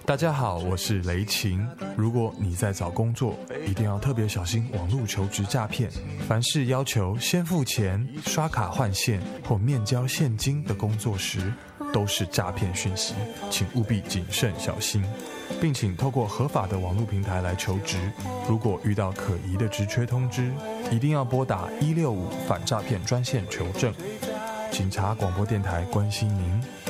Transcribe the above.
大家好，我是雷晴。如果你在找工作，一定要特别小心网络求职诈骗。凡是要求先付钱、刷卡换现或面交现金的工作时，都是诈骗讯息，请务必谨慎小心，并请透过合法的网络平台来求职。如果遇到可疑的职缺通知，一定要拨打165反诈骗专线求证。警察广播电台关心您。